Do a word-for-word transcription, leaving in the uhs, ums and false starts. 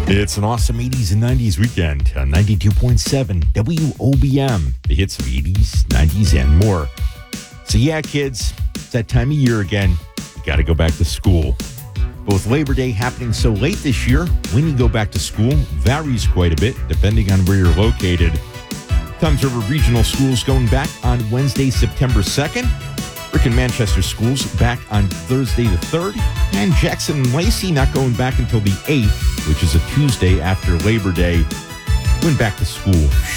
It's an awesome eighties and nineties weekend on ninety-two point seven W O B M. The hits of the eighties, nineties, and more. So yeah, kids, it's that time of year again. You got to go back to school. Both Labor Day happening so late this year, when you go back to school varies quite a bit depending on where you're located. Tums River Regional Schools going back on Wednesday, September second. Rick and Manchester Schools back on Thursday the third. And Jackson and Lacey not going back until the eighth, which is a Tuesday after Labor Day. Went back to school